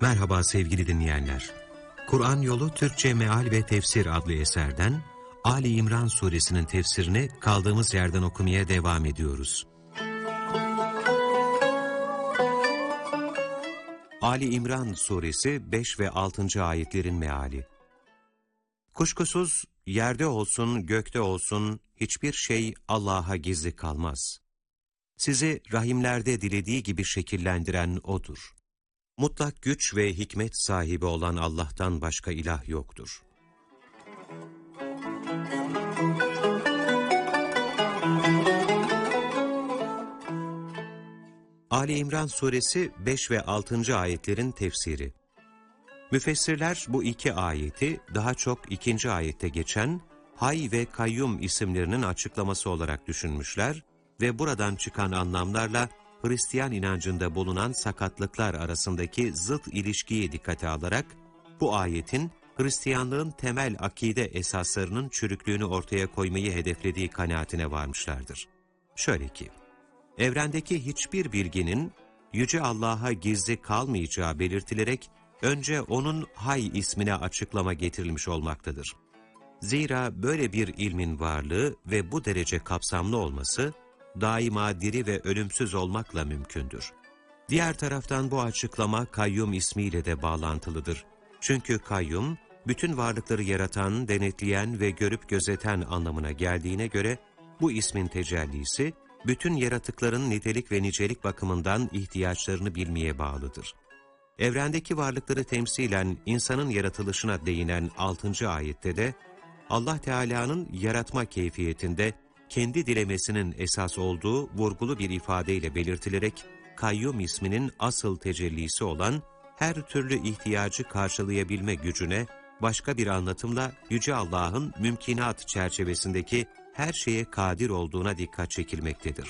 Merhaba sevgili dinleyenler. Kur'an Yolu Türkçe Meal ve Tefsir adlı eserden Ali İmran suresinin tefsirini kaldığımız yerden okumaya devam ediyoruz. Ali İmran suresi 5 ve 6. ayetlerin meali. Kuşkusuz yerde olsun gökte olsun hiçbir şey Allah'a gizli kalmaz. Sizi rahimlerde dilediği gibi şekillendiren O'dur. Mutlak güç ve hikmet sahibi olan Allah'tan başka ilah yoktur. Ali İmran suresi 5 ve 6. ayetlerin tefsiri. Müfessirler bu iki ayeti daha çok ikinci ayette geçen Hay ve Kayyum isimlerinin açıklaması olarak düşünmüşler ve buradan çıkan anlamlarla Hristiyan inancında bulunan sakatlıklar arasındaki zıt ilişkiyi dikkate alarak bu ayetin Hristiyanlığın temel akide esaslarının çürüklüğünü ortaya koymayı hedeflediği kanaatine varmışlardır. Şöyle ki, evrendeki hiçbir bilginin Yüce Allah'a gizli kalmayacağı belirtilerek önce O'nun Hay ismine açıklama getirilmiş olmaktadır. Zira böyle bir ilmin varlığı ve bu derece kapsamlı olması, daima diri ve ölümsüz olmakla mümkündür. Diğer taraftan bu açıklama Kayyum ismiyle de bağlantılıdır. Çünkü Kayyum, bütün varlıkları yaratan, denetleyen ve görüp gözeten anlamına geldiğine göre, bu ismin tecellisi, bütün yaratıkların nitelik ve nicelik bakımından ihtiyaçlarını bilmeye bağlıdır. Evrendeki varlıkları temsilen insanın yaratılışına değinen 6. ayette de, Allah Teala'nın yaratma keyfiyetinde, kendi dilemesinin esas olduğu vurgulu bir ifadeyle belirtilerek, Kayyum isminin asıl tecellisi olan her türlü ihtiyacı karşılayabilme gücüne, başka bir anlatımla Yüce Allah'ın mümkinat çerçevesindeki her şeye kadir olduğuna dikkat çekilmektedir.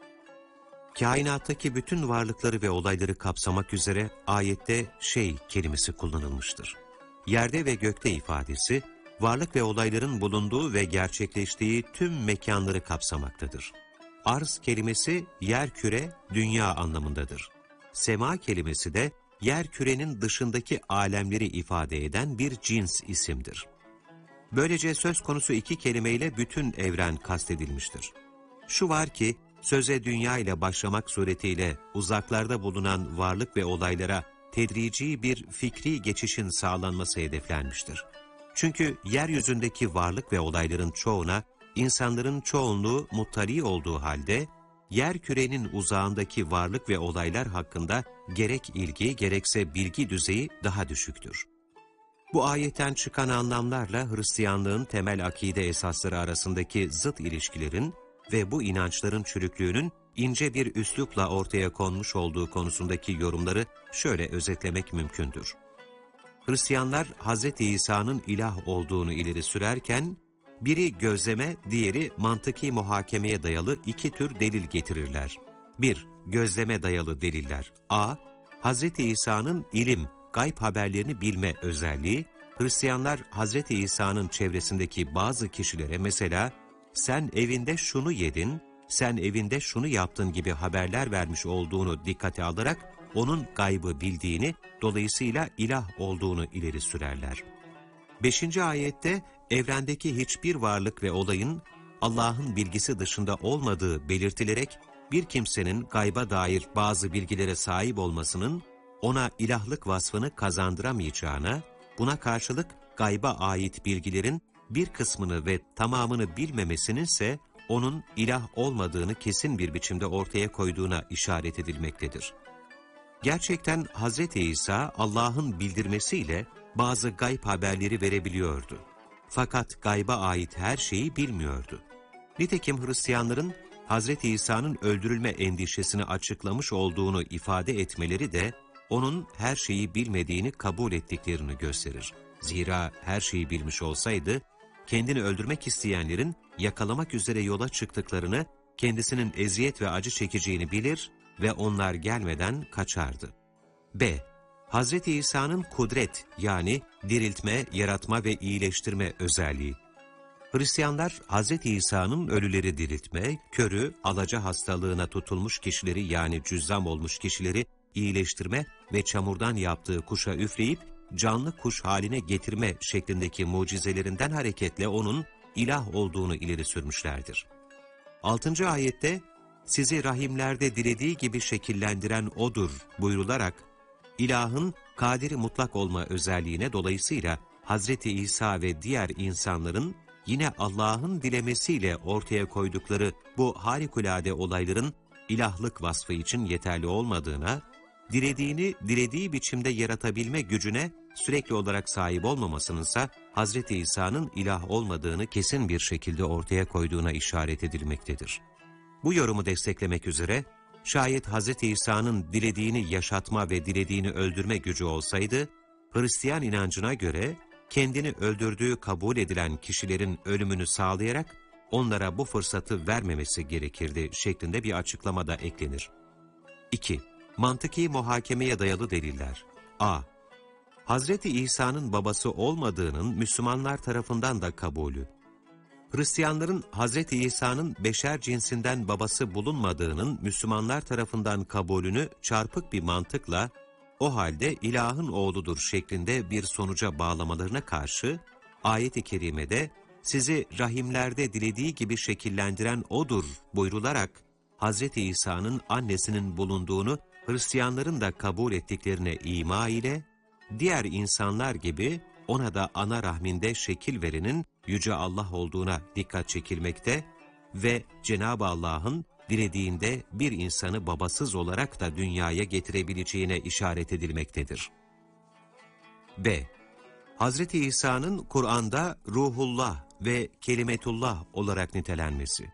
Kainattaki bütün varlıkları ve olayları kapsamak üzere ayette şey kelimesi kullanılmıştır. Yerde ve gökte ifadesi, varlık ve olayların bulunduğu ve gerçekleştiği tüm mekanları kapsamaktadır. Arz kelimesi yer küre, dünya anlamındadır. Sema kelimesi de yer kürenin dışındaki alemleri ifade eden bir cins isimdir. Böylece söz konusu iki kelimeyle bütün evren kastedilmiştir. Şu var ki, söze dünya ile başlamak suretiyle uzaklarda bulunan varlık ve olaylara tedrici bir fikri geçişin sağlanması hedeflenmiştir. Çünkü yeryüzündeki varlık ve olayların çoğuna, insanların çoğunluğu muttali olduğu halde, yer kürenin uzağındaki varlık ve olaylar hakkında gerek ilgi gerekse bilgi düzeyi daha düşüktür. Bu ayetten çıkan anlamlarla Hristiyanlığın temel akide esasları arasındaki zıt ilişkilerin ve bu inançların çürüklüğünün ince bir üslupla ortaya konmuş olduğu konusundaki yorumları şöyle özetlemek mümkündür. Hristiyanlar Hz. İsa'nın ilah olduğunu ileri sürerken, biri gözleme, diğeri mantıki muhakemeye dayalı iki tür delil getirirler. 1. Gözleme dayalı deliller. A. Hz. İsa'nın ilim, gayb haberlerini bilme özelliği, Hristiyanlar Hz. İsa'nın çevresindeki bazı kişilere mesela, sen evinde şunu yedin, sen evinde şunu yaptın gibi haberler vermiş olduğunu dikkate alarak, onun gaybı bildiğini, dolayısıyla ilah olduğunu ileri sürerler. 5. ayette evrendeki hiçbir varlık ve olayın Allah'ın bilgisi dışında olmadığı belirtilerek bir kimsenin gayba dair bazı bilgilere sahip olmasının ona ilahlık vasfını kazandıramayacağına, buna karşılık gayba ait bilgilerin bir kısmını ve tamamını bilmemesinin ise onun ilah olmadığını kesin bir biçimde ortaya koyduğuna işaret edilmektedir. Gerçekten Hz. İsa Allah'ın bildirmesiyle bazı gayb haberleri verebiliyordu. Fakat gayba ait her şeyi bilmiyordu. Nitekim Hristiyanların Hz. İsa'nın öldürülme endişesini açıklamış olduğunu ifade etmeleri de onun her şeyi bilmediğini kabul ettiklerini gösterir. Zira her şeyi bilmiş olsaydı, kendini öldürmek isteyenlerin yakalamak üzere yola çıktıklarını, kendisinin eziyet ve acı çekeceğini bilir ve onlar gelmeden kaçardı. B. Hz. İsa'nın kudret yani diriltme, yaratma ve iyileştirme özelliği. Hristiyanlar Hz. İsa'nın ölüleri diriltme, körü, alaca hastalığına tutulmuş kişileri yani cüzzam olmuş kişileri iyileştirme ve çamurdan yaptığı kuşa üfleyip canlı kuş haline getirme şeklindeki mucizelerinden hareketle onun ilah olduğunu ileri sürmüşlerdir. 6. ayette sizi rahimlerde dilediği gibi şekillendiren O'dur buyrularak ilahın kadiri mutlak olma özelliğine dolayısıyla Hazreti İsa ve diğer insanların yine Allah'ın dilemesiyle ortaya koydukları bu harikulade olayların ilahlık vasfı için yeterli olmadığına, dilediğini dilediği biçimde yaratabilme gücüne sürekli olarak sahip olmamasınınsa Hazreti İsa'nın ilah olmadığını kesin bir şekilde ortaya koyduğuna işaret edilmektedir. Bu yorumu desteklemek üzere, şayet Hazreti İsa'nın dilediğini yaşatma ve dilediğini öldürme gücü olsaydı, Hristiyan inancına göre kendini öldürdüğü kabul edilen kişilerin ölümünü sağlayarak onlara bu fırsatı vermemesi gerekirdi şeklinde bir açıklama da eklenir. 2. Mantıki muhakemeye dayalı deliller. A. Hazreti İsa'nın babası olmadığının Müslümanlar tarafından da kabulü. Hristiyanların Hazreti İsa'nın beşer cinsinden babası bulunmadığının Müslümanlar tarafından kabulünü çarpık bir mantıkla o halde ilahın oğludur şeklinde bir sonuca bağlamalarına karşı ayet-i kerimede sizi rahimlerde dilediği gibi şekillendiren O'dur buyrularak Hazreti İsa'nın annesinin bulunduğunu Hristiyanların da kabul ettiklerine ima ile diğer insanlar gibi ona da ana rahminde şekil verenin Yüce Allah olduğuna dikkat çekilmekte ve Cenab-ı Allah'ın dilediğinde bir insanı babasız olarak da dünyaya getirebileceğine işaret edilmektedir. B. Hazreti İsa'nın Kur'an'da Ruhullah ve Kelimetullah olarak nitelenmesi.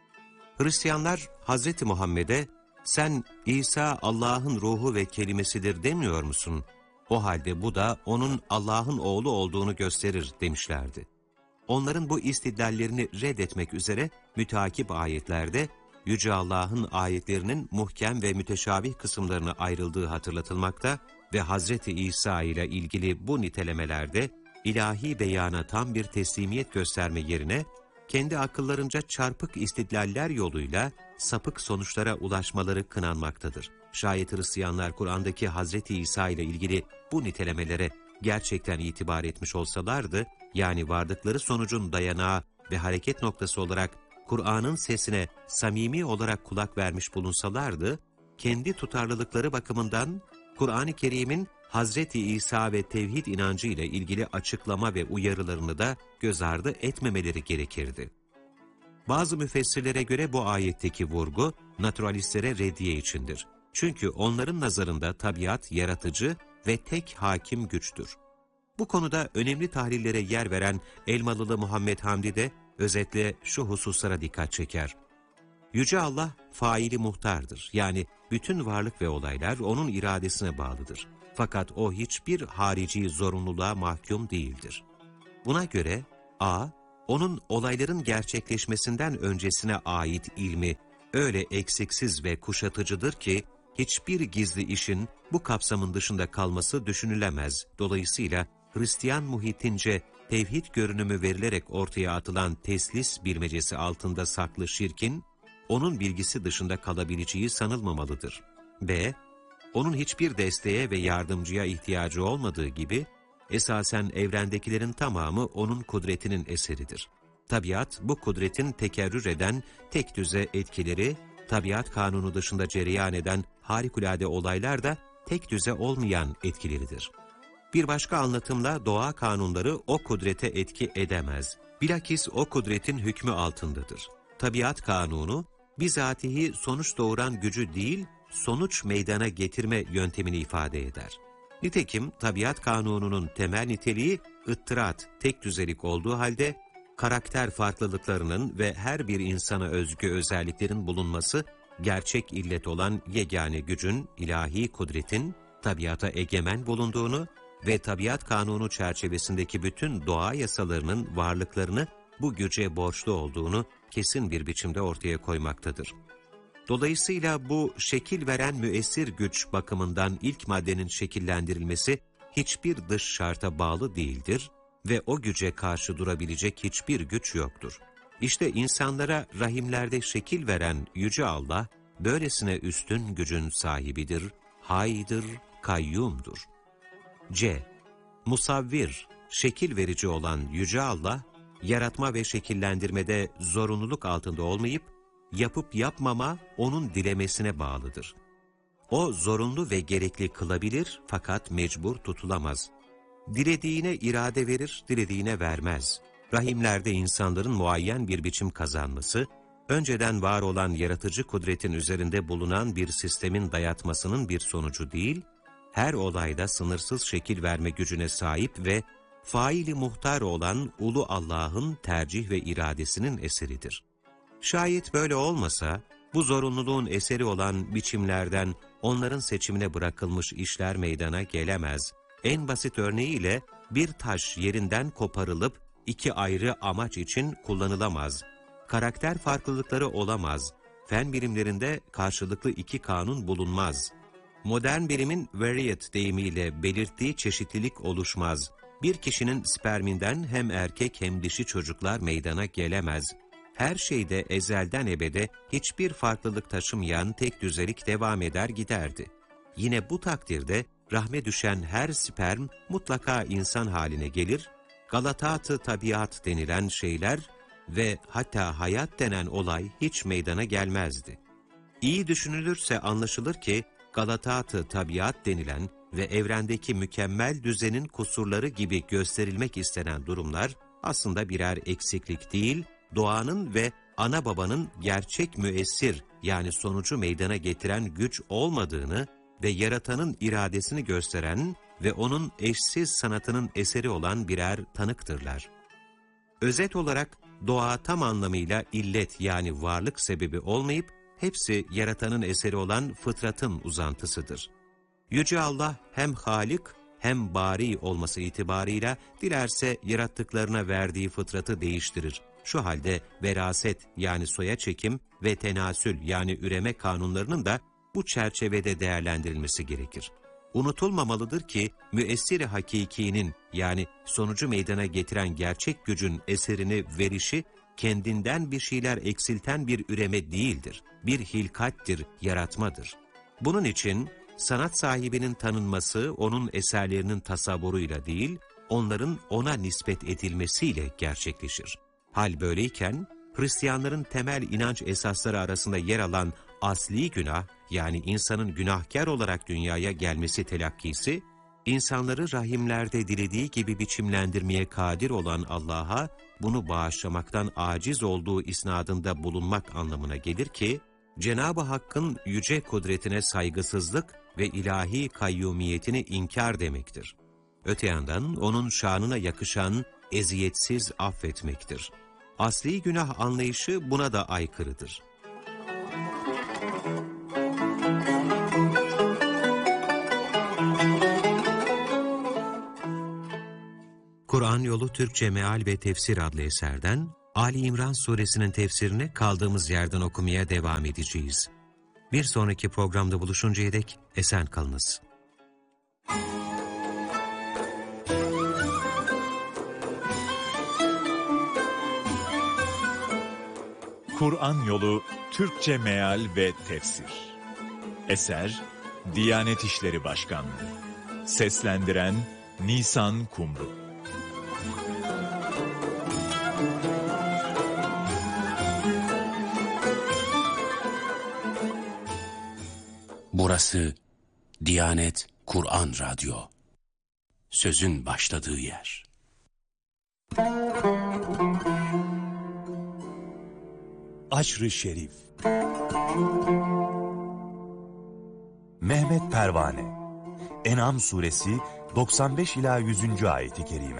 Hristiyanlar Hazreti Muhammed'e sen İsa Allah'ın ruhu ve kelimesidir demiyor musun? O halde bu da onun Allah'ın oğlu olduğunu gösterir demişlerdi. Onların bu istidlallerini reddetmek üzere müteakip ayetlerde Yüce Allah'ın ayetlerinin muhkem ve müteşabih kısımlarına ayrıldığı hatırlatılmakta ve Hazreti İsa ile ilgili bu nitelemelerde ilahi beyana tam bir teslimiyet gösterme yerine kendi akıllarınca çarpık istidlaller yoluyla sapık sonuçlara ulaşmaları kınanmaktadır. Şayet Hristiyanlar Kur'an'daki Hazreti İsa ile ilgili bu nitelemelere gerçekten itibar etmiş olsalardı, yani vardıkları sonucun dayanağı ve hareket noktası olarak Kur'an'ın sesine samimi olarak kulak vermiş bulunsalardı, kendi tutarlılıkları bakımından Kur'an-ı Kerim'in Hazreti İsa ve tevhid inancı ile ilgili açıklama ve uyarılarını da göz ardı etmemeleri gerekirdi. Bazı müfessirlere göre bu ayetteki vurgu, naturalistlere reddiye içindir. Çünkü onların nazarında tabiat yaratıcı ve tek hakim güçtür. Bu konuda önemli tahlillere yer veren Elmalılı Muhammed Hamdi de özetle şu hususlara dikkat çeker. Yüce Allah faili muhtardır. Yani bütün varlık ve olaylar onun iradesine bağlıdır. Fakat o hiçbir harici zorunluluğa mahkum değildir. Buna göre a. Onun olayların gerçekleşmesinden öncesine ait ilmi öyle eksiksiz ve kuşatıcıdır ki hiçbir gizli işin bu kapsamın dışında kalması düşünülemez. Dolayısıyla Hristiyan muhitince tevhid görünümü verilerek ortaya atılan teslis bilmecesi altında saklı şirkin, onun bilgisi dışında kalabileceği sanılmamalıdır. B. Onun hiçbir desteğe ve yardımcıya ihtiyacı olmadığı gibi, esasen evrendekilerin tamamı onun kudretinin eseridir. Tabiat, bu kudretin tekerrür eden tek düze etkileri, tabiat kanunu dışında cereyan eden harikulade olaylar da tek düze olmayan etkileridir. Bir başka anlatımla doğa kanunları o kudrete etki edemez. Bilakis o kudretin hükmü altındadır. Tabiat kanunu, bizatihi sonuç doğuran gücü değil, sonuç meydana getirme yöntemini ifade eder. Nitekim tabiat kanununun temel niteliği ıttırat, tek düzelik olduğu halde, karakter farklılıklarının ve her bir insana özgü özelliklerin bulunması, gerçek illet olan yegane gücün, ilahi kudretin, tabiata egemen bulunduğunu ve tabiat kanunu çerçevesindeki bütün doğa yasalarının varlıklarını bu güce borçlu olduğunu kesin bir biçimde ortaya koymaktadır. Dolayısıyla bu şekil veren müessir güç bakımından ilk maddenin şekillendirilmesi hiçbir dış şarta bağlı değildir ve o güce karşı durabilecek hiçbir güç yoktur. İşte insanlara rahimlerde şekil veren Yüce Allah, böylesine üstün gücün sahibidir, haydır, kayyumdur. C. Musavvir, şekil verici olan Yüce Allah, yaratma ve şekillendirmede zorunluluk altında olmayıp, yapıp yapmama O'nun dilemesine bağlıdır. O zorunlu ve gerekli kılabilir fakat mecbur tutulamaz. Dilediğine irade verir, dilediğine vermez. Rahimlerde insanların muayyen bir biçim kazanması, önceden var olan yaratıcı kudretin üzerinde bulunan bir sistemin dayatmasının bir sonucu değil, her olayda sınırsız şekil verme gücüne sahip ve faili muhtar olan Ulu Allah'ın tercih ve iradesinin eseridir. Şayet böyle olmasa, bu zorunluluğun eseri olan biçimlerden onların seçimine bırakılmış işler meydana gelemez. En basit örneğiyle bir taş yerinden koparılıp iki ayrı amaç için kullanılamaz. Karakter farklılıkları olamaz. Fen bilimlerinde karşılıklı iki kanun bulunmaz. Modern bilimin variate deyimiyle belirttiği çeşitlilik oluşmaz. Bir kişinin sperminden hem erkek hem dişi çocuklar meydana gelemez. Her şeyde ezelden ebede hiçbir farklılık taşımayan tek düzelik devam eder giderdi. Yine bu takdirde rahme düşen her sperm mutlaka insan haline gelir, galatat-ı tabiat denilen şeyler ve hatta hayat denen olay hiç meydana gelmezdi. İyi düşünülürse anlaşılır ki galatat-ı tabiat denilen ve evrendeki mükemmel düzenin kusurları gibi gösterilmek istenen durumlar aslında birer eksiklik değil, doğanın ve ana babanın gerçek müessir yani sonucu meydana getiren güç olmadığını ve yaratanın iradesini gösteren ve onun eşsiz sanatının eseri olan birer tanıktırlar. Özet olarak doğa tam anlamıyla illet yani varlık sebebi olmayıp hepsi yaratanın eseri olan fıtratın uzantısıdır. Yüce Allah hem Halik hem Bari olması itibarıyla dilerse yarattıklarına verdiği fıtratı değiştirir. Şu halde veraset yani soya çekim ve tenasül yani üreme kanunlarının da bu çerçevede değerlendirilmesi gerekir. Unutulmamalıdır ki müessir-i hakikinin yani sonucu meydana getiren gerçek gücün eserini verişi kendinden bir şeyler eksilten bir üreme değildir. Bir hilkattir, yaratmadır. Bunun için sanat sahibinin tanınması onun eserlerinin tasavvuruyla değil, onların ona nispet edilmesiyle gerçekleşir. Hal böyleyken, Hristiyanların temel inanç esasları arasında yer alan asli günah, yani insanın günahkar olarak dünyaya gelmesi telakkisi, insanları rahimlerde dilediği gibi biçimlendirmeye kadir olan Allah'a bunu bağışlamaktan aciz olduğu isnadında bulunmak anlamına gelir ki, Cenab-ı Hakk'ın yüce kudretine saygısızlık ve ilahi kayyumiyetini inkar demektir. Öte yandan onun şanına yakışan eziyetsiz affetmektir. Asli günah anlayışı buna da aykırıdır. Kur'an Yolu Türkçe Meal ve Tefsir adlı eserden Ali İmran suresinin tefsirini kaldığımız yerden okumaya devam edeceğiz. Bir sonraki programda buluşuncaya dek esen kalınız. Kur'an Yolu Türkçe Meal ve Tefsir. Eser Diyanet İşleri Başkanlığı. Seslendiren Nisan Kumru. Burası Diyanet Kur'an Radyo. Sözün başladığı yer. Aşr-ı Şerif. Mehmet Pervane. En'am suresi 95 ila 100. ayeti kerime.